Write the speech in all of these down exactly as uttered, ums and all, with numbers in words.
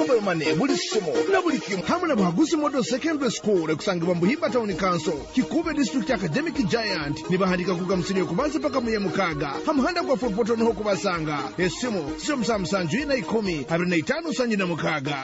mobile money buli ssimu na buli kimu hamwe na Bahaguzi Model Secondary School ekusangibwa mu Buhimba Town Council Kikube District Academic Giant nibahandika kuga msiri okubanza paka muye mukaga hamuhanda kwa fopoto niho kubasanga essimu sio msamsanju na ikumi abiri na itano sanji na mukaga.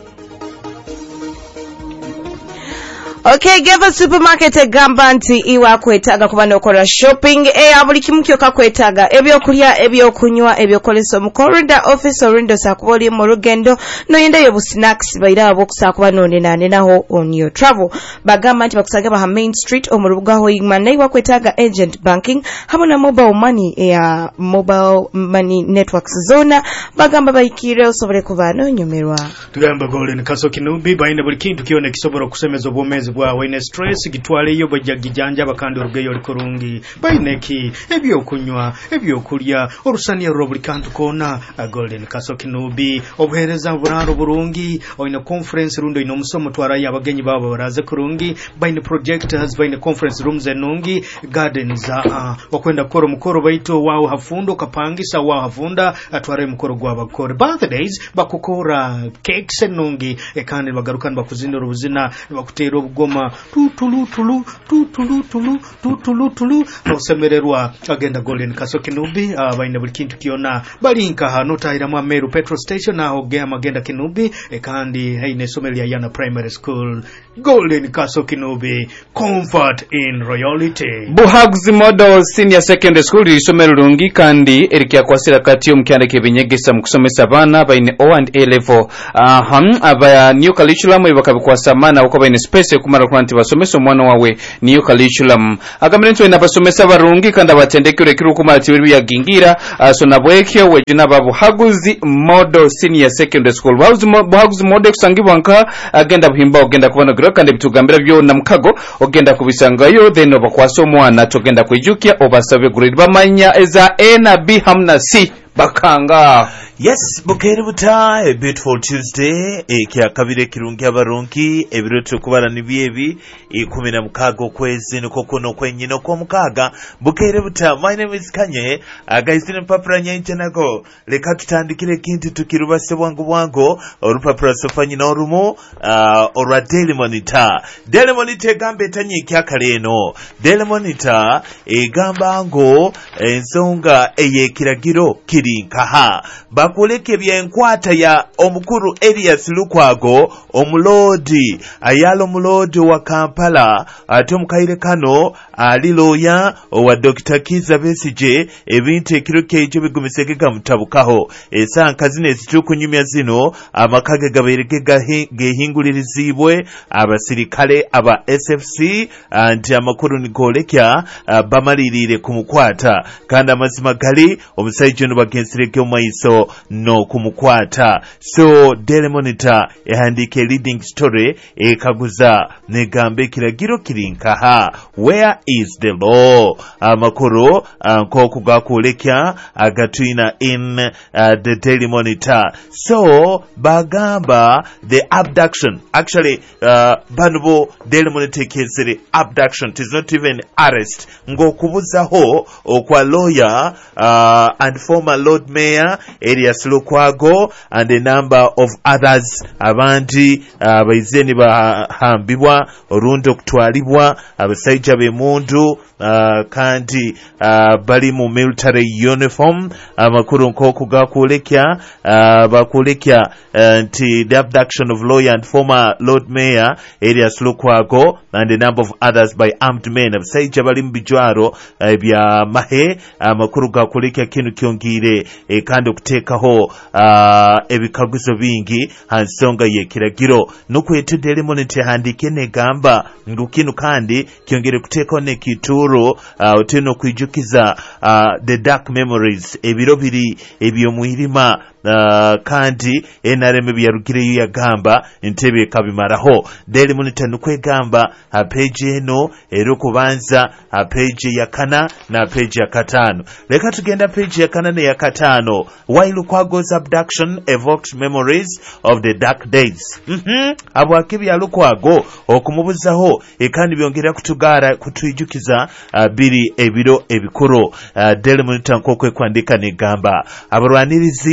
Okay, Geva Supermarket egamba nti iwa kwetaga kuba nokora shopping e abuli kimu kyoka kwetaga ebyo kulya ebyo kunywa ebyo koleso mu corridor office orindo sakuboli mu rugendo no yenda yobu snacks baira abo kusakuba none nane naho on your travel bagamba nti bakusaga ba Main Street omurubuga ho igmana iwa kwetaga agent banking hamuna mobile money ya mobile money networks zona bagamba bayikire osobole kuba no nyomerwa tugamba Golden Kaso Kinumbi bayine buli kintu kione kisobora kusemeza obwomezi bwa wine stress gitwale yo bajagijanja bakandi orugeyo likurungi bayineki ebyo kunywa ebyo kulya orusani robuli kantu kona Golden Kaso Kinumbi obuhereza buraro burungi oyina conference rundo ino musomo twara yabagenyi babo baraze kurungi bayine projectors bayine conference rooms enungi gardens a okwenda koro mukoro baito wao hafundo kapangisa wao hafunda atware mukoro gwa bakore birthdays bakukora cakes enungi ekandi bagarukana bakuzindira ubuzina bakutera goma tutulu tulu tutulu tulu tutulu tulu osemererwa agenda Golden Kaso Kinumbi abaine buli kintu kiona balinka hano taira mu Meru petrol station na ogea magenda Kinumbi ekandi haine somelia yana primary school Golden Kaso Kinumbi comfort in royalty. Buhaguzi Model Senior Secondary School isomero rungi kandi erikia kwasira kati omukyandike binyegesa mu kusomesa abana baine O and A level aham abaya new curriculum ibakabikwasa mana uko baine space kumara kwanti basomesa omwana wawe new curriculum agamento ina basomesa barungi kandi abatendekere kiru kumara tibiru ya gingira so nabweke wejina babu Buhaguzi Model Senior Secondary School Buhaguzi Model kusangibwanka agenda buhimba ogenda kubona kandi bitugambira byo na mukago ogenda kubisangayo then obakwasa omwana togenda kwijukia obasabe grade bamanya eza A na B hamna C bakanga. Yes, bukere buta, a beautiful Tuesday, e kia kabire kirungi abarungi, e biroto kubara nibiebi, e kumina mukago kwezi nuko kuno kwenye nuko mukaga, bukere buta. My name is Kanye, agaisine papra nyenche nako, leka tutandikire kinti tukirubase wangu wangu, orupapra sofanyi na orumo, uh, orwa Daily Monitor. Daily Monitor gambe tanyi kia kareno, Daily Monitor, e gamba ango, e nsonga, eye kiragiro, kiri nkaha, bakuleke byenkwata ya omukuru Elias Lukwago omulodi ayalo omulodi wa Kampala ate omukaire kano aliloya owa Doctor Kiza Besije ebintu ekiroke ekyo bigumisegeka mutabukaho esanka zine zitukunyumya zino amakage gaberege gehingulirizibwe abasirikale aba S F C anti amakuru nigolekya bamalirire kumukwata kandi amazima gali omusaijo no bagensireke omaiso no kumukwata. So Daily Monitor ehandike leading story ekaguza negambe kiragiro kirinkaha where is the law amakuru nko kugakulekya agatuina in uh, the Daily Monitor. So bagamba the abduction actually uh, banubo Daily Monitor kesere abduction it is not even arrest ngo kubuzaho okwa lawyer uh, and former Lord Mayor Elias Lukwago and a number of others abandi abaizeni uh, bahambibwa orundo kutwalibwa abasaija bemundu uh, kandi uh, bali mu military uniform amakuru nkoku gakulekya uh, bakulekya nti uh, the abduction of lawyer and former Lord Mayor Elias Lukwago and a number of others by armed men abasaija bali mu bijwaro uh, bya mahe amakuru gakulekya kinu kyongire e kandi okutekaho uh, ebikaguzo bingi hansonga ye kiragiro nokwete Daily Monitor handike negamba ngukinu kandi kyongere kutekaho ne kituro uh, oteno kwijukiza uh, the dark memories ebiro biri ebyo muhirima Uh, kandi enareme byarugireyo yagamba entebe kabimaraho. Daily Monitor nukwegamba a page eno ero kubanza a page ya kana na page ya katano. Leka tugenda page ya kana na ya katano. Why Lukwago's abduction evoked memories of the dark days. Mhm. Abo akibi ya Lukwago okumubuzaho ekandi byongera kutugara kutuijukiza uh, biri ebiro ebikuru. Uh, Daily Monitor nkokwe kwandika negamba abarwanirizi na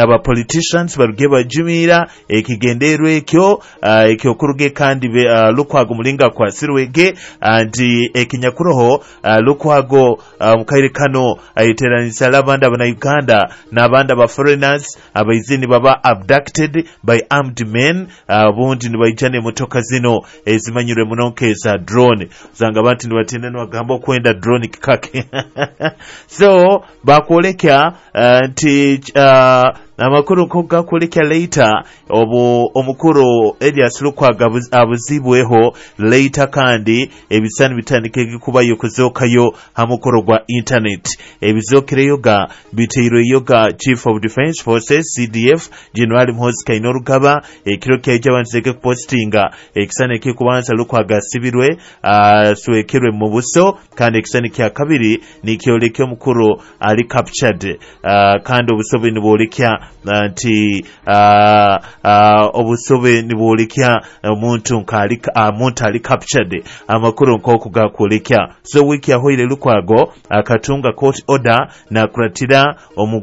aba politicians baruge bajumira ekigendeerwa ekyo ekyokuruge kandi uh, Lukwago mulinga kwa sirwege andi ekinyakuroho uh, Lukwago uh, mukaire kano ayiteranisa labanda bana Uganda n'abanda ba foreigners abaizini baba abducted by armed men abundi uh, nibayijane motoka zino ezimanyire munonke za drone zanga bantu nibatinde n'wagamba kwenda drone kikake so bakoleka nti uh, uh, amakuru koga kulika later obu omukuru Elias Lukwago abuzibweho later kandi ebisani bitandike kubayo kuzokayo hamukoro gwa internet ebizokereyo ga bitiro yoga Chief of Defense Forces C D F General Mhozi Kainerugaba ekiro kyeje banzeke postinga ekisane kikubanza Lukwago asibirwe aswekerwe mu buso kandi ekisane kya kabiri nikyoleke omukuru ali captured uh, kandi obusobe nibolekya nti uh, uh, obusobe nibolekya omuntu nkali omuntu ali captured amakuru nkoko gakolekya so wiki yahoire Lukwago akatunga court order na kuratira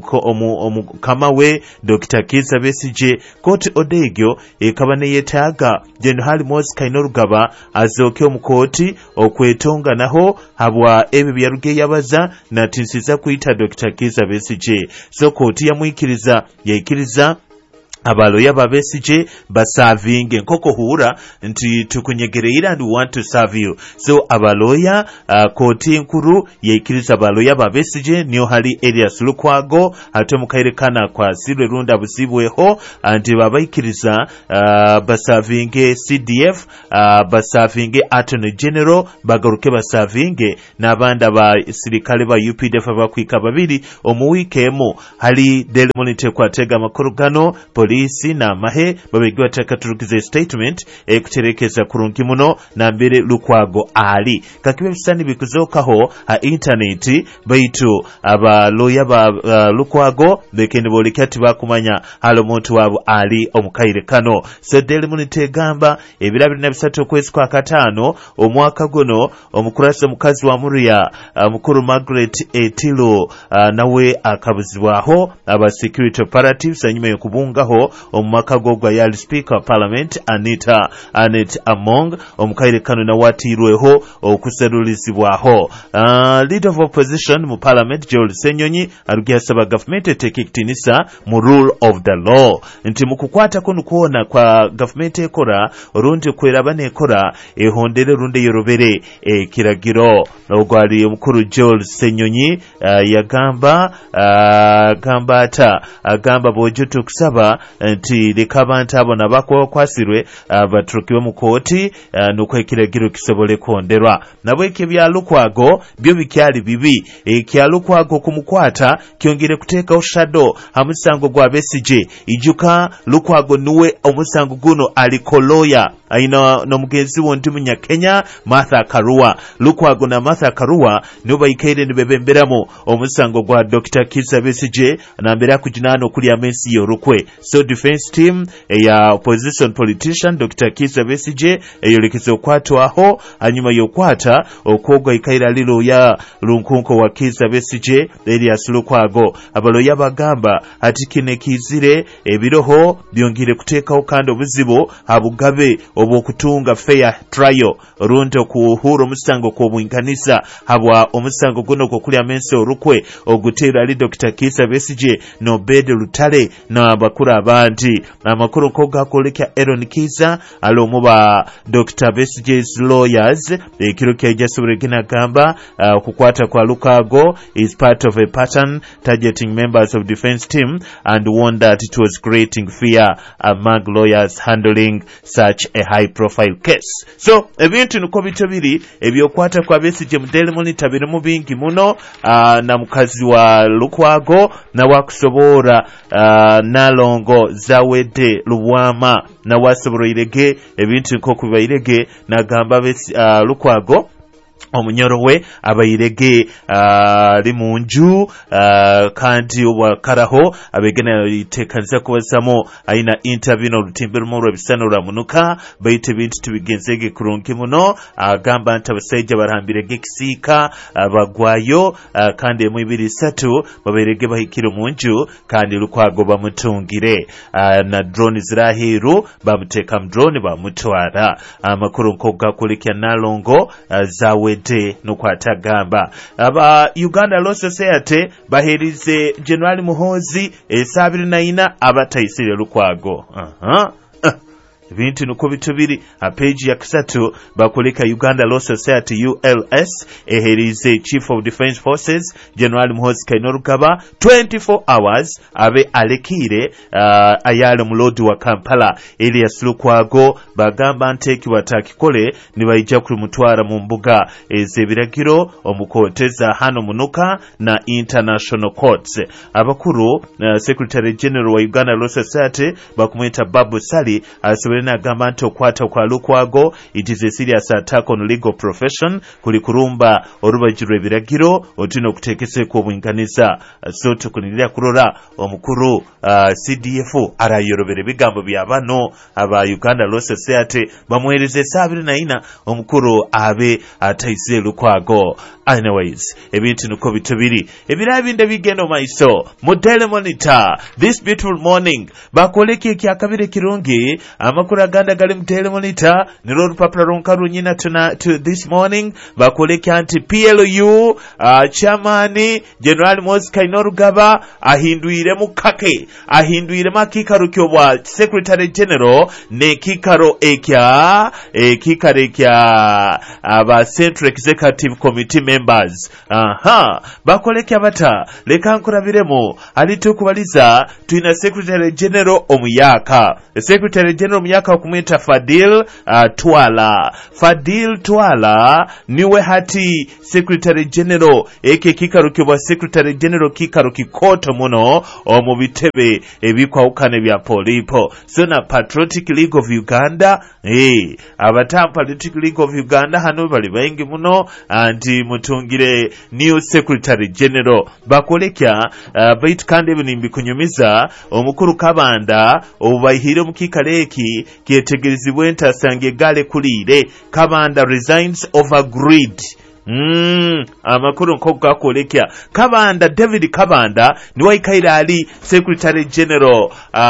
omukama we Doctor Kizza Besigye court order egyo ekaba neyetaaga General Mhozi Kainerugaba azoke omukoti okwetonga naho habwa ebyo byaruge yabaza na tinsiza kuita Doctor Kizza Besigye so koti yamwikiriza yaikiriza abaloya ba Besigye basavinge nkoko hura nti tukunyegereira and we want to serve you so abaloya uh, koti nkuru yaikiriza abaloya ba Besigye niyo hali Elias Lukwago ate mukaire kana kwa sirwe runda busibweho anti babaikiriza uh, basavinge C D F uh, basavinge Attorney General bagaruke basavinge n'abanda ba sirikale ba U P D F bakwika babiri omuwikemo hali Daily Monitor kwatega makuru gano polisi na mahe babegwa takaturukize statement ekuterekeza kurungi muno na mbere Lukwago ali kakibe bisani bikuzokaho ha internet baitu aba loya ba uh, Lukwago bekende bolikati bakumanya halo muntu wabo ali omukaire kano so Daily Monitor gamba ebirabiri na bisatu kwezi kwa katano omwaka guno omukurasa mukazi wa Muria uh, mukuru Margaret Etilo uh, nawe akabuzibwaho aba security operatives anyuma yokubungaho omumaka gogwa yali speaker of parliament Anita Anet Among omukaire kano na watirweho okuserulizibwaho uh, leader of opposition mu parliament Joel Senyonyi arugia saba government etekitinisa mu rule of the law nti mukukwata kono kuona kwa government ekora orundi kwerabane ekora ehondere runde yorobere ekiragiro ogwali omukuru Joel Senyonyi uh, yagamba uh, gamba ata agamba bojutu kusaba nti lekabantu abo nabako kwasirwe baturukiwe mu koti nuko ekiragiro kisobole konderwa nabo ekibya Lukwago byo bikyali bibi ekya Lukwago kumukwata kyongere kuteeka oshadow hamusango gwa Besigye ijuka Lukwago nuwe omusango guno alikoloya aina no mugenzi wondi munya Kenya Martha Karua Lukwago na Martha Karua nibo ikaire nibebemberamo omusango gwa Doctor Kizza Besigye na mbere akujinano kuli amensi yorukwe so defense team ya opposition politician Doctor Kizza Besigye eyolekezo kwatwaho anyuma yokwata okogwa ikaira lilo ya lunkunko wa Kizza Besigye Elias Lukwago abaloya bagamba ati kine kizire ebiroho byongire kuteekaho kandi obuzibu abugabe obukutunga fair trial runto kuhuro musango ko bwinkanisa habwa omusango guno ko kuli amense orukwe ogutera ali Doctor Kizza Besigye no bede lutale na bakura abandi amakuru ko gakoleka Aaron Kizza alomu ba Doctor Besigye's lawyers ekiro keja sobregina gamba uh, kukwata kwa Lukwago is part of a pattern targeting members of defense team and warned that it was creating fear among lawyers handling such a high profile case so ebintu nuko bitabiri ebyokwata kwa Besigye mu Daily Monitor biri mu bingi muno uh, na mukazi wa Lukwago na wakusobora uh, nalongo zawede Lubwama na wasoboroirege ebintu nko kubairege na gamba uh, Lukwago omunyoro we abayirege ali mu nju kandi wakaraho abegena itekanza kubasamo aina interview n'olutimbe lumu lw'ebisano lwamunuka bayite bintu tubigenzege kurungi muno agamba nti abasajja barambirege ekisiika bagwayo kandi emu ibiri satu babayirege bahikire mu nju kandi Lukwago bamutungire na drone zirahiru bamuteeka mu drone bamutwara amakuru nkogakulekya Nalongo zawe de nukwata gamba aba Uganda Law Society baherize General Muhoozi esabiri na ina abatayisire Lukwago aha bintu nuko bitubiri a page ya kusatu bakoleka Uganda Law Society U L S eherize Chief of Defence Forces General Muhoozi Kainerugaba twenty-four hours abe alekire uh, ayale mulodi wa Kampala Elias Lukwago bagamba nteki watakikole nibayija kuri mutwara mu mbuga ezebiragiro omukoteza hano munuka na International Courts abakuru uh, Secretary General wa Uganda Law Society bakumwita Babu Sali asubire na gamba nti okwata kwa Lukwago it is a serious attack on legal profession kuli kurumba orubajirwe biragiro otino okutekese ku obwinganiza so tukunirira kurora omukuru uh, C D F arayorobere bigambo byabano aba Uganda Law Society bamwereze sabiri na ina omukuru abe atayise Lukwago. Anyways ebintu nuko bitubiri ebirabinde bigendo maiso mu Daily Monitor this beautiful morning bakoleke kyakabire kirungi amakuru aganda gali mu Daily Monitor niro rupapula ronka runyina tuna to this morning bakoleke anti P L U uh, chairman General Muhoozi Kainerugaba ahinduire mu kake ahinduire makikaro kyobwa Secretary General ne kikaro ekya ekikaro ekya aba Central Executive Committee members aha bakoleke abata leka nkurabiremo alitukubaliza tuina Secretary General omuyaka Secretary General omuyaka okumwita Fadil uh, Twala Fadil Twala niwe hati Secretary General eke kikaruki wa Secretary General kikaruki koto muno omubitebe ebikwa ukane bya polipo so na Patriotic League of Uganda eh abata Patriotic League of Uganda hano bali baingi muno anti mutungire new Secretary General bakolekya uh, bait kandi binimbi kunyumiza omukuru Kabanda obayihire mukikaleki kyetegerezibwe entasange gale kulire Kabanda resigns over greed. Mm, amakuru nkoga kolekya Kabanda David Kabanda niwe ikaira ali Secretary General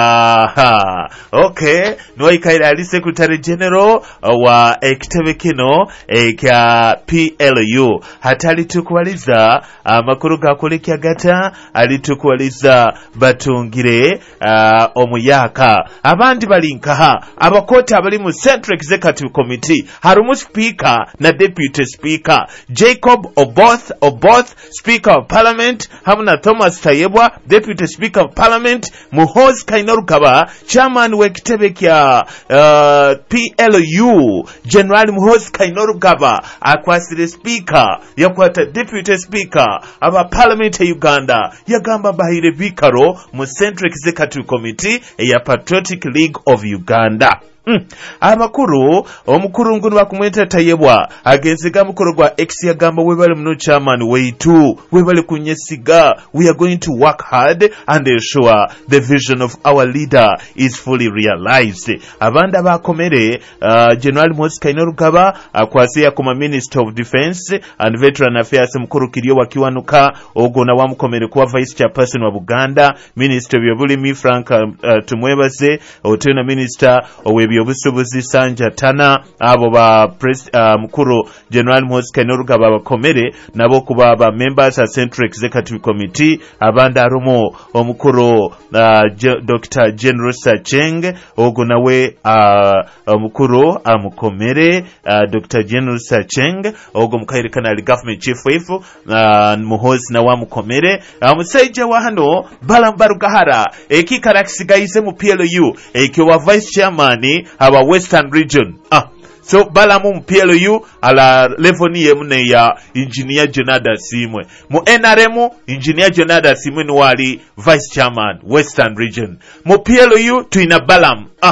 aha okay niwe ikaira ali Secretary General uh, wa ekitebe kino ekya P L U hatali tukwaliza amakuru gakolekya gata ali tukwaliza batungire uh, omuyaka abandi balinkaha abakota abali mu Central Executive Committee harumu speaker na deputy speaker Jacob Oboth, Oboth, Speaker of Parliament, Hamna Thomas Tayebwa, Deputy Speaker of Parliament, Muhoozi Kainerugaba, Chairman wekitebe kya uh, P L U, General Muhoozi Kainerugaba, akwasire Speaker, yakwata Deputy Speaker, aba Parliament ya Uganda, yagamba bahire bikaro mu Central Executive Committee ya Patriotic League of Uganda. Mm. Amakuru omukuru ngunu bakumweta Tayebwa agenziga mukuru gwa X yagamba webale muno chairman weitu webale kunyesiga we are going to work hard and ensure the vision of our leader is fully realized. Abanda bakomere uh, General Muhoozi Kainerugaba akwasiya kuma Minister of Defence and Veteran Affairs mukuru kiriyo wakiwanuka ogona wamukomere kuwa Vice Chairperson wa Buganda Minister byobulimi Frank uh, tumwebaze otena Minister owe byobusubuzi Sanja Tana abo ba pres, uh, mukuru General Muhoozi Kainerugaba bakomere nabo kuba ba members of Central Executive Committee abanda arumo omukuru uh, Doctor General Sacheng ogo nawe uh, omukuru amukomere uh, Doctor General Sacheng ogo mukaire kanali government chief wife uh, Muhoozi na wa mukomere amusaija uh, wa hano Balambarugahara ekikarakisigayize mu P L U ekyo wa vice chairman aba Western Region ah so balamu mu P L U ala level ni yemune ya engineer Jonada Simwe mu N R M engineer Jonada Simwe ni wali vice chairman Western Region mu P L U tuina balam ah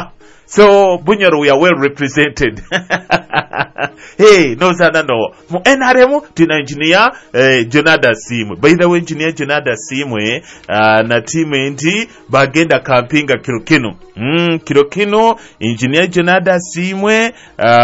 So Bunyoro, we are well represented. Hey, no sana no. Mu N R M tuna engineer eh, Jonada Simwe. By the way, engineer Jonada Simwe uh, na team endi bagenda kampinga Kirokino. Mm, Kirokino engineer Jonada Simwe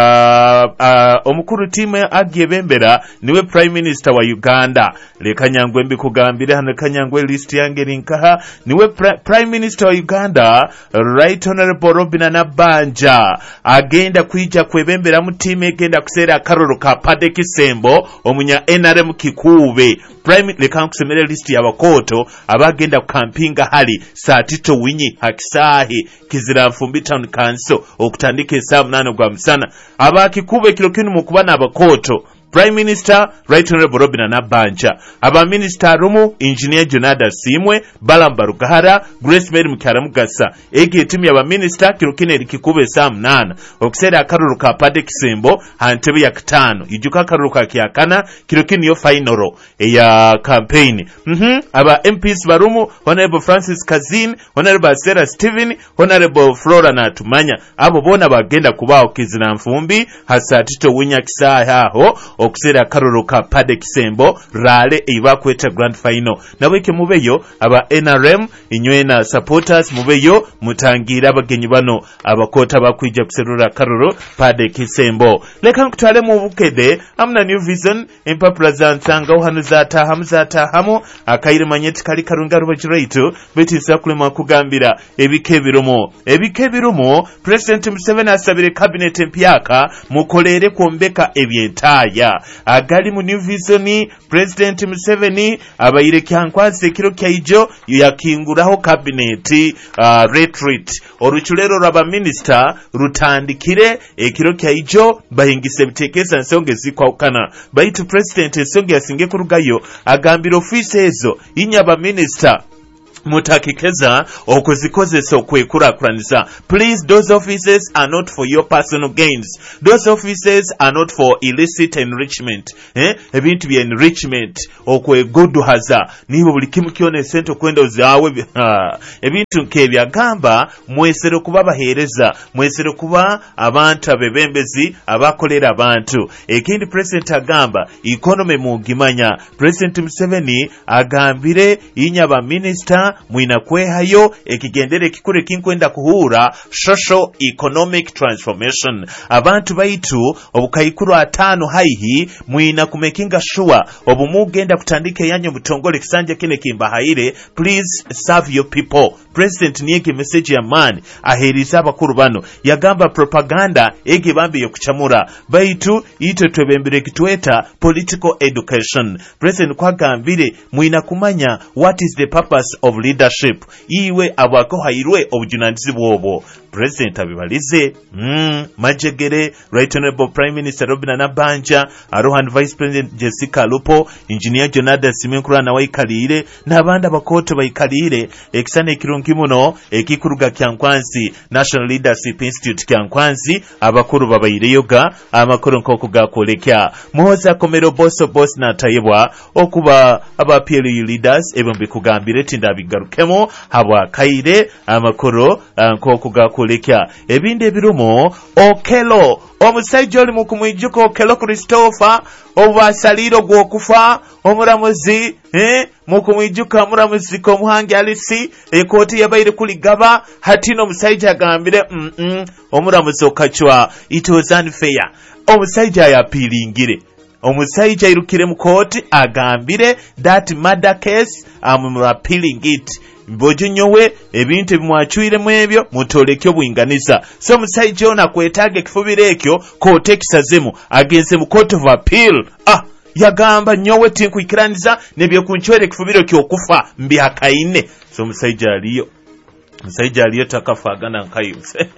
uh, uh, omukuru team agiye bembera niwe Prime Minister wa Uganda. Le Kanyangwe mbi kugambire hano Kanyangwe list yange linkaha niwe pri Prime Minister wa Uganda Right Honorable Robin Nabanja agenda kuija kwebembera mu team egenda kusera akaroro ka Pade Kisembo omunya N R M Kikuube Prime leka kusemera list ya bakoto abagenda kukampinga hali saa tito winyi hakisahi kizira Nfumbi Town Council okutandika saa munane gwa musana abakikuube Kirokino mu kubana abakoto Prime Minister Right Honorable Robin Nabanja aba Minister Rumu Engineer Jonada Simwe Balamba Rugahara Grace Mary Mukyara Mugasa ege timu ya ba Minister Kirokino erikikube saa munana okusera akaruru ka Pade Kisembo hantebe ya kitano ijuka akaruru ka kyakana Kirokino yo final ya campaign mhm aba M Ps barumu Honorable Francis Kazin Honorable Sarah Steven Honorable Flora Natumanya abo bona bagenda kubaho kizina Nfumbi hasatito winya kisaha aho okusera karoro ka Pade Kisembo rale eibakweta grand final nabweke mubeyo aba N R M inywena supporters mubeyo mutangira abagenyi bano abakota bakwija kuserura karoro Pade Kisembo leka nkutale mu bukede amna New Vision empapula za nsanga ohanu zata hamzata hamo akaire manyeti kali karunga rubajiraitu betisa kulema kugambira ebikebiromo ebikebiromo President Museveni asabire cabinet empyaka mukolere kwombeka ebyentaya agali mu New Vision President Museveni abayire kyankwanse kiro kyaijo yakinguraho cabinet uh, retreat oruchulero raba minister rutandikire ekiro kyaijo bahingise bitekeza nsonge zikwakana baitu President ensonge yasinge kurugayo agambira office ezo inyaba minister mutakikeza okuzikozesa okwekurakuraniza. Please, those offices are not for your personal gains. Those offices are not for illicit enrichment. Eh? Ebintu bya enrichment okwegoduhaza nibo buli kimu kyone sente kwenda ozawe ebintu nkebya gamba mwesero kuba bahereza mwesero kuba abantu abebembezi abakolera abantu. Ekindi President agamba economy mugimanya. President Museveni agambire inyaba minister mwina kwehayo ekigendere kikure kinkwenda kuhura social economic transformation. Abantu baitu obukayikuru atano haihi mwina kumekinga sure obumugenda kutandike yanyo mutongole kisanja kine kimbahaire. Please serve your people. President niege message ya man aheriza abakuru bano yagamba propaganda ege bambi yokuchamura baitu ito twebembere kitweta political education. President kwagambire mwina kumanya what is the purpose of leadership iwe abako hairwe obujunandizi bwobo. President abibalize mm, majegere Right Honorable Prime Minister Robin Nabanja Arohan Vice President Jessica Lupo Engineer Jonada Simenkura na waikalire n'abandi abakoto bayikalire ekisane kirungi muno ekikuruga kyankwansi National Leadership Institute kyankwansi abakuru babayire yoga amakuru nkoko gakolekya muhoza komero bosso boss na tayebwa okuba aba P L U leaders ebombi kugambire tinda bigarukemo habwa kaire amakuru nkoko gakolekya ebinde birumo okelo omusajja oli mukumwijuko okelo Christopher obasaliro gwokufa omuramuzi eh mukumwijuka muramuzi ko muhangi alisi ekoti yabaire kuligaba hatino omusajja agambire mm -mm, omuramuzi okachwa it was unfair. Omusajja yapilingire omusajja irukire mu court agambire that murder case am appealing it mbojo nyowe ebintu bimwachuire mwebyo mutolekyo bwinganiza. So musajja ona kwetaga kifubire ekyo kote kisazemu agenze mu court of appeal. Ah yagamba nyowe tinkuikiraniza nebyo kunchwere kifubiro kyokufa mbi hakaine. So musajja aliyo musajja aliyo takafagana nkayuse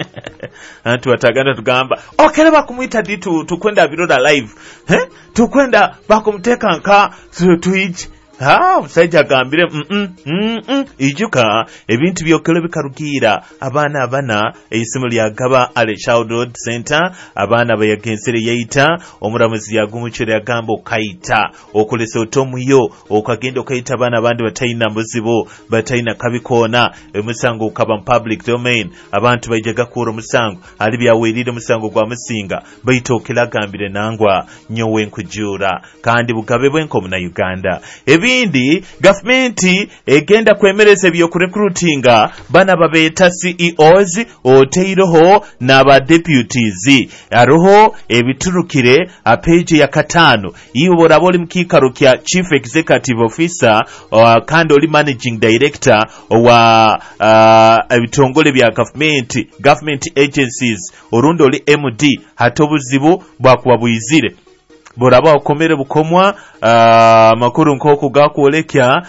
antu wataganda tugamba okere bakumwita ditu tukwenda biroda live eh tukwenda bakumteka nka tuiji ha musajja agambire mm mm ijuka ebintu byokero bikarugira abaana abana eisimu lyagaba ale childhood center abaana bayagensere yayita omuramuzi yagumuchere agamba okayita okulesa otomuyo okagenda okayita abaana abandi batayina mbuzibo batayina kabikona emusango ukaba public domain abantu bajaga kuro musango ali byawerire musango gwa musinga bayitokera agambire nangwa nyowe nkujura kandi bugabe bwenko mu Uganda ebindi gavumenti egenda kwemereza byo kurecruitinga bana babeta C E Os oteiroho n'aba deputies aroho ebiturukire a page ya katano iyo boraboli mkikaro kya chief executive officer uh, kandi oli managing director wa uh, ebitongole bya government government agencies orundo oli M D hatobuzibu bwakuba buyizire boraba okomere bukomwa uh, makuru nkoko gakuolekya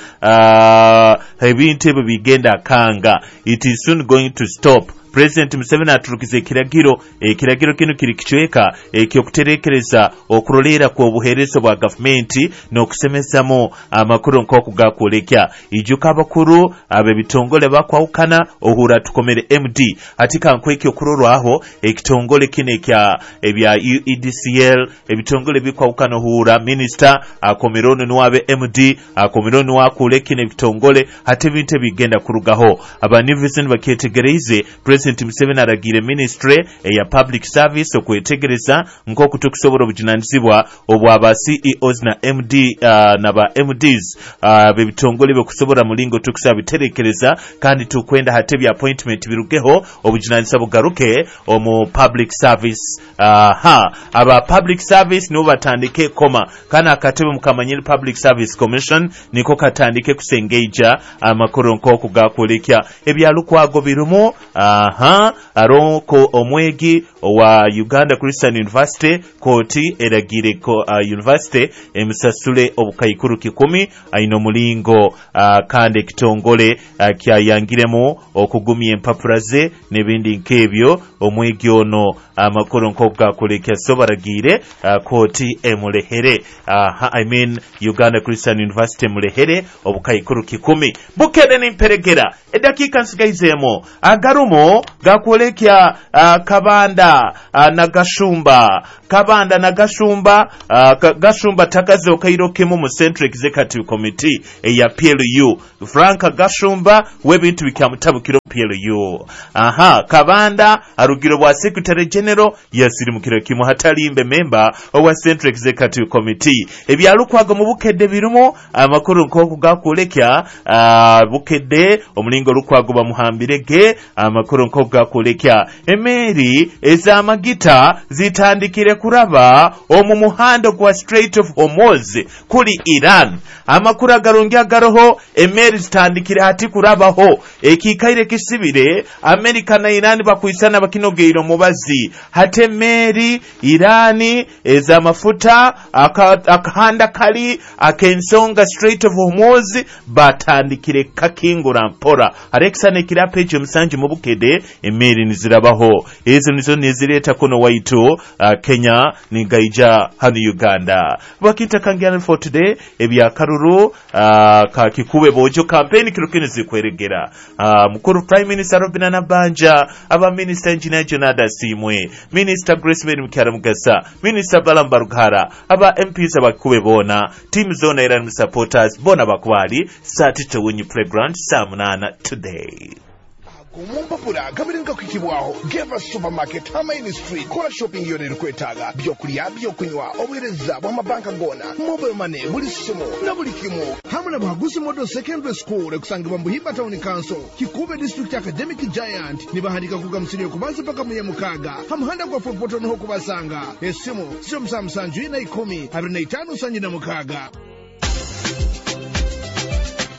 uh, ebintu ebyo bigenda kanga. It is soon going to stop. President Museveni aturukize ekiragiro ekiragiro kino kiri kichweka ekyokuterekereza okurolera ku obuherezo bwa gavumenti n'okusemezamo amakuru nk'oku gakwolekya ijuka abakuru abe bitongole bakwawukana ohura tukomere M D atika nkweki okurolwaho ekitongole kino ekya ebya U E D C L ebitongole bikwawukana ohura minister akomerono nwabe M D akomerono wakulekine ebitongole ate binte bigenda kurugaho abanivisen baketegereze President Museveni aragire ministry ya public service okwetegereza nk'oku tukusobora obujinanizibwa obwaba C E Os na M D uh, na ba M Ds uh, bebitongole bekusobora mulingo tukusaba biterekereza kandi tukwenda hate bya appointment birugeho obujinanisa bugaruke omu public service uh, ha aba public service nibo batandike koma kana akatebe mukamanyiri public service commission niko katandike kusengeja amakuru nk'oku gakolekya ebyalukwago birumu aha aroko omwegi wa Uganda Christian University koti eragire ko uh, university emusasule obukayikuru kikumi aino mulingo uh, kande kitongole uh, kya yangiremo okugumya empapuraze nebindi nkebyo omwegi ono amakuru uh, nkobwa kolekya sobaragire uh, koti emulehere uh, I mean Uganda Christian University mulehere obukayikuru kikumi bukede nimperegera edakika nsigayizemo agarumo gakwolekya uh, kabanda uh, na gashumba kabanda na gashumba uh, gashumba takaze okairokemo mu Central Executive Committee eya P L U Franka Gashumba webintu bikamtabukiro P L U aha kabanda arugiro bwa Secretary General yasiri mukiro kimu hatalimbe member wa Central Executive Committee ebyalukwaga mu bukedde birumo amakuru nk'oku gakolekya uh, bukedde omulingo lukwago bamuhambirege amakuru nk'oku gakolekya emeri ezamagita zitandikire kuraba omu muhando gwa Strait of Hormuz kuli Iran amakuru agarongya garoho emeri zitandikire hati kurabaho ekikaire kisibire Amerika na Iran bakwisana bakinogeiro mubazi hate meri Irani ezamafuta akahanda kali akensonga Strait of Hormuz batandikire kakingura mpora Alexander Kirapeje musanji mu bukede emeri nizirabaho ezo nizo nizireta kono waitu uh, Kenya ni gaija hano Uganda bakita kangiana for today ebya karuru uh, ka kikube bojo campaign kirukene zikweregera uh, mukuru Prime Minister Robina Nabanja aba Minister Engineer Jonada Simwe Minister Grace Mary Mukara Mugasa Minister Balamba Rugara aba M Ps abakube bona team zone Iran supporters bona bakwali satito wenyu playground samunana today Kumumpapura kabirinka kukibwaho Geva Supermarket Hamaini Street kola shopping yone rukwetaga byokulya byokunywa obuhereza bw'amabanka gona mobile money buli simu na buli kimu hamwe n'abaguzi Model Secondary School ekusangibwa mu Buhimba Town Council Kikube District Academic Giant nibahandika kuga msiri kubanza paka mu Nyamukaga hamhanda kwa Fort Portal ho kubasanga esimu sio msamsanju na ikumi abiri na itanu sanji na mukaga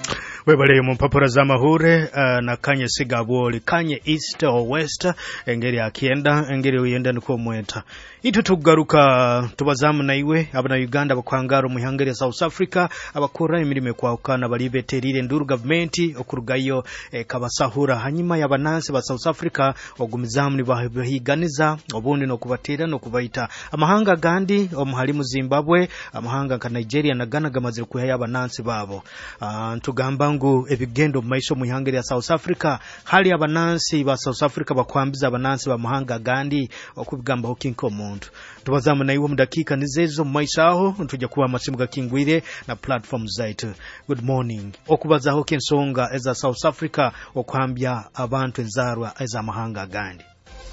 Webale mu mpapura za mahure uh, na kanye sigabwoli kanye east or west engeri akienda engeri uyenda niko mweta itu tugaruka tubazamu na iwe abana Uganda bakwangaro mu hangeri ya South Africa abakora imirimo kwa ukana balibeterire nduru government okurugayo eh, kabasahura hanyuma y'abananse ba South Africa ogumizamu ni bahiganiza obundi no kubatera no kubaita amahanga gandi omuhali mu Zimbabwe amahanga ka Nigeria na Ghana gamaze kuhaya abananse babo uh, ntugamba ngo ebigendo maisho mu hangeri ya South Africa hali abanansi ba South Africa bakwambiza abanansi ba mahanga gandi okubigamba hokinko muntu tubazamu na iwe mu dakika nizezo mu maishaho ntujya kuba amasimu gakingwire na platform zaitu. Good morning okubazaho kensonga eza South Africa okwambya abantu enzarwa eza mahanga gandi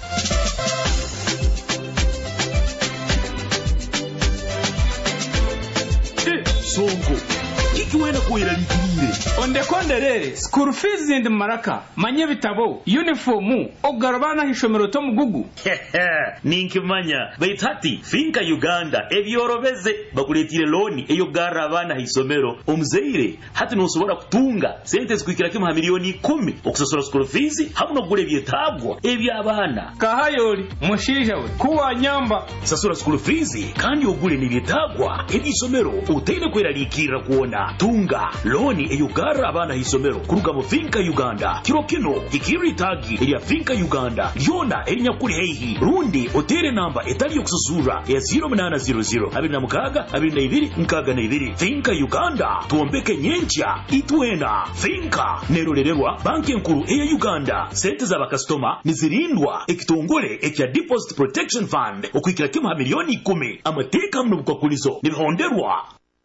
songo kikiwena kuira likirire onde konderere school fees and maraka manye bitabo uniform ogarabana hishomero to mugugu ninkimanya baitati finka Uganda ebyorobeze bakuletire loan eyo garabana hisomero omzeire hati nosobora kutunga sente zikwikira kimha milioni kumi okusosora school fees hamuno gure byetagwa ebyabana kahayoli mushija we kuwa nyamba sasura school fees kandi ogure nibyetagwa ebisomero utende kwera likira kuona tunga loni eyugara abana hisomero kuruga mu finka Uganda kiro kino ikiri tagi ya finka Uganda yona enya kuri heihi rundi otere namba etali yokusuzura ya zero nine zero zero abiri na mukaga abiri na ibiri mukaga na ibiri finka Uganda tuombeke nyencha itwena finka nerorererwa banki nkuru eya Uganda sente za bakastoma nizirindwa ekitongole ekya deposit protection fund okwikira kimha milioni kumi amateka mno bukakulizo nibihonderwa.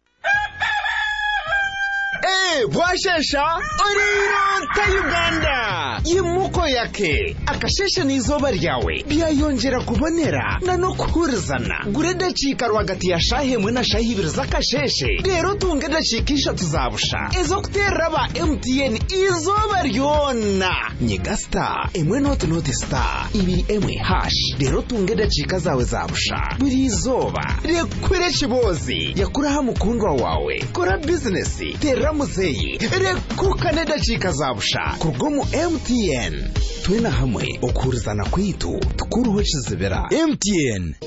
Eh, bwashesha oriro ta Uganda yimuko yake akashesha nizoba ryawe byayongera kubonera na no kuhurizana gureda chika rwagati ya shahe mwe na shahi ibiri zakasheshe rero tungeda chikisha tuzabusha ezo kuteraba M T N izoba ryona nyegasta emwe note note star ibiri emwe hash rero tungeda chika zawe zabusha buri izoba rekwere chibozi yakuraha mukundwa wawe kora business tera muzeyi rekuka neda chika zabusha kurgomu M T N twena hamwe okurizana kwitu tukuruho chizibera M T N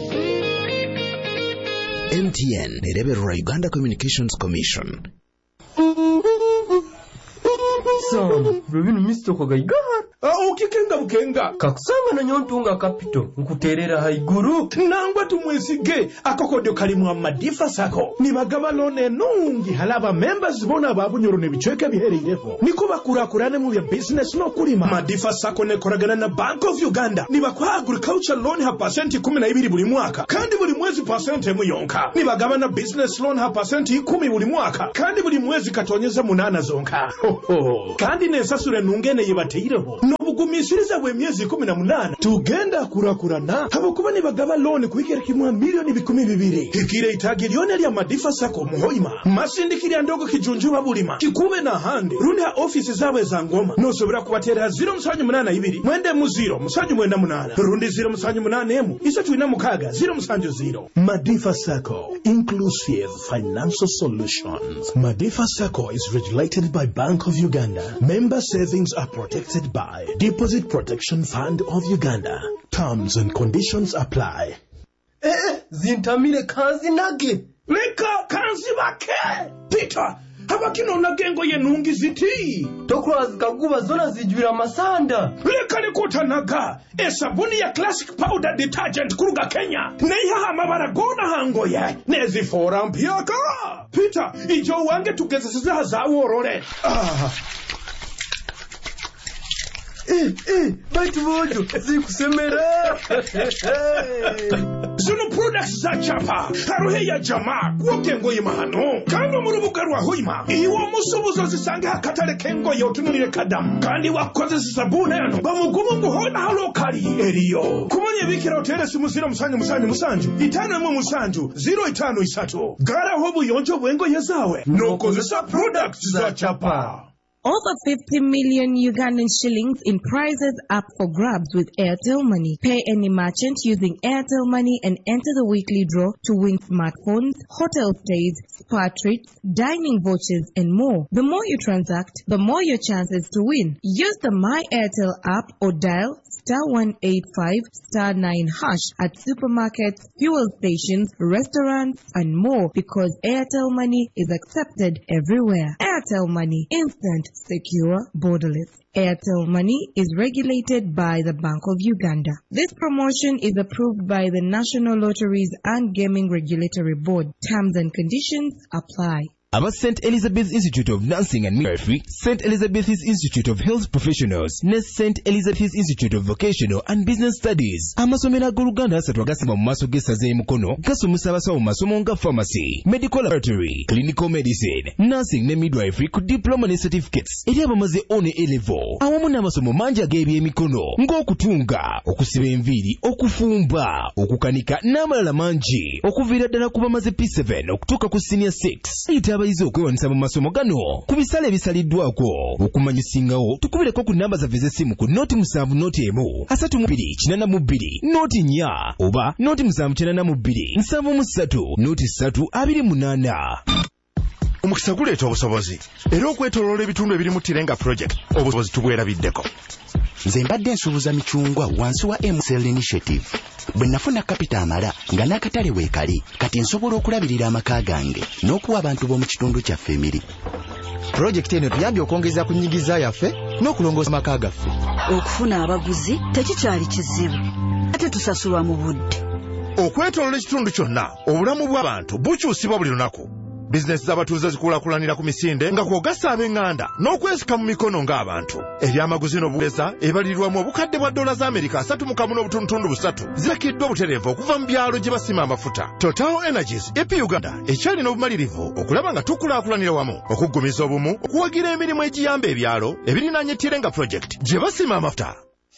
M T N nereberera Uganda Communications Commission. Sam, Rubinu misto kwa gaigahar. Ah, ukikenga bukenga. Kakusanga na nyontunga kapito. Nkuterera haiguru. Nangwa tumwesige. Akokodio kalimu amadifa sako. Ni magaba lone nungi halaba members bona babu nyoro nebichweke bihere ilefo. Nikuba kurakurane mu ya business no kurima. Madifa sako ne koragana na Bank of Uganda. Niba kwa agriculture loan ha pasenti kumi na ibiri buli mwaka. Kandi buli mwezi pasenti emu yonka. Niba gaba na business loan ha pasenti kumi buli mwaka. Kandi buli mwezi katonyeza munana zonka. Ho ho. Kandi nesasure nungene yibateireho. Nobugumishiriza bwe myezi kumi na munana tugenda kurakurana habukuba ni bagaba loan kuikira kimwa milioni bikumi bibiri kikire itagi lyone lya madifa sako muhoima masindikiri ndogo kijunjuba bulima kikube na hande rundi ha office zawe za ngoma no sobera kubatera zero musanyu munana ibiri mwende mu zero musanyu mwenda munana rundi zero musanyu munana emu isa tuina mukaga zero musanyu zero. Madifa Sako, inclusive financial solutions. Madifa Sako is regulated by Bank of Uganda. Member savings are protected by Deposit Protection Fund of Uganda. Terms and conditions apply. Eh, zintamire kanzi nage. Leka kanzi bake. Peter, habakino nagengo yenungi ziti. Tokura zikaguba zona zijwira masanda. Leka lekota naga. Esabuni ya classic powder detergent kuruga Kenya. Neiha mabara gona hango ye. Nezi fora mpiyaka. Peter, ijo wange tugezesiza hazawo orore. Ah. Eh, eh, baitu bojo, zikusemera. Zunu products za chapa, haruhe ya jamaa, kuwa kengo ima hano. Kano murubuga rwa huima, iwa musubuzo zisange hakatale kengo yotunulire kadamu. Kandi wakoze zisabune yano, bamugumu muhona halokali. Eriyo, kumonye bikira otere simu zero musanju musanju musanju. Itana mu musanju, zero itanu isato. Gara hobu yonjo wengo yezawe. Noko zisa products za chapa. Over fifty million Ugandan shillings in prizes up for grabs with Airtel Money. Pay any merchant using Airtel Money and enter the weekly draw to win smartphones, hotel stays, spa treats, dining vouchers, and more. The more you transact, the more your chances to win. Use the My Airtel app or dial star one eight five star nine hash at supermarkets, fuel stations, restaurants, and more because Airtel Money is accepted everywhere. Airtel Money, instant, secure, borderless. Airtel Money is regulated by the Bank of Uganda. This promotion is approved by the National Lotteries and Gaming Regulatory Board. Terms and conditions apply. Aba Saint Elizabeth Institute of Nursing and Midwifery, Saint Elizabeth's Institute of Health Professionals, ne Saint Elizabeth's Institute of Vocational and Business Studies. Amasomero ag'Oluganda asatu agasima mu maaso g'essaza y'Emukono gasomesa abasawo mu masomo nga pharmacy, medical laboratory, clinical medicine, nursing ne midwifery ku diploma ne certificates eri abamaze O ne A-level. Awamu n'amasomo mangi ag'ebyemikono ng'okutunga, okusiba enviiri, okufumba, okukanika n'amalala mangi okuviira ddala ku bamaze P seven okutuuka ku senior six. Abayizi okwewanisa mu masomo gano ku bisale ebisaliddwako. Okumanyusingawo tukubireko ku namba zaffe z'essimu ku noti musanvu noti emu asatu mu bbiri kinana mu bbiri noti nnya oba noti musanvu kinana mu bbiri nsanvu mu ssatu noti ssatu abiri munaana. Omukisa guleeta obusobozi era okwetooloola ebitundu ebirimu Tirenga project obusobozi tubwerabiddeko. Nze mbadde nsuubuza micungwa wansi wa M C L Initiative. Bwe nafuna kapita amala nga n'akatale weekali kati nsobola okulabirira amaka gange n'okuwa abantu b'omu kitundu kyaffe emiri. Projekiti eno tuyambye okwongeza ku nnyigiza yaffe n'okulongoosa amaka gaffe. Okufuna abaguzi tekikyali kizibu ate tusasulwa mu budde. Okwetooloola ekitundu kyonna obulamu bw'abantu bukyusibwa buli lunaku. Bizinesi z'abatuuze zikulaakulanira ku misinde nga kw'ogasa ab'eŋŋanda n'okwesika mu mikono ng'abantu. Ebyamaguzi n'obuweesa ebalirirwamu obukadde bwa dola za Amerika asatu mu kamu n'obutundutundu busatu zirakiddwa obutereevu okuva mu byalo gye basima amafuta. Total Energies E P Uganda ekyali n'obumalirivu okulaba nga tukulaakulanira wamu okuggumiza obumu okuwagira emirimu egiyamba ebyalo ebirinaanye Tirenga project gye basima amafuta.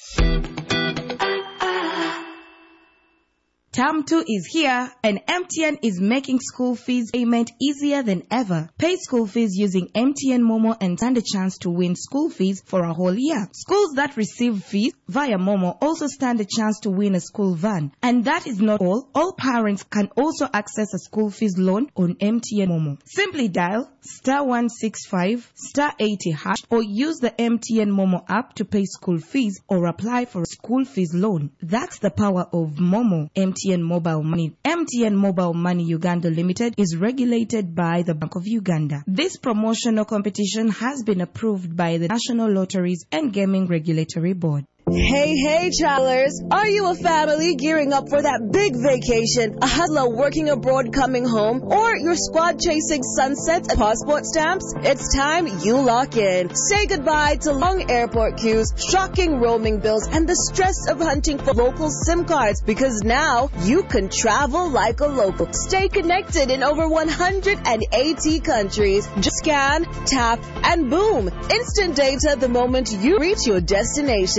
Term two is here and M T N is making school fees payment easier than ever. Pay school fees using M T N Momo and stand a chance to win school fees for a whole year. Schools that receive fees via Momo also stand a chance to win a school van. And that is not all. All parents can also access a school fees loan on M T N Momo. Simply dial star one six five star eighty hash or use the M T N Momo app to pay school fees or apply for a school fees loan. That's the power of Momo. M T N Mobile Money. M T N Mobile Money Uganda Limited is regulated by the Bank of Uganda. This promotional competition has been approved by the National Lotteries and Gaming Regulatory Board. Hey, hey, travelers. Are you a family gearing up for that big vacation, a hustler working abroad coming home, or your squad chasing sunsets and passport stamps? It's time you lock in. Say goodbye to long airport queues, shocking roaming bills, and the stress of hunting for local SIM cards because now you can travel like a local. Stay connected in over one hundred eighty countries. Just scan, tap, and boom. Instant data the moment you reach your destination.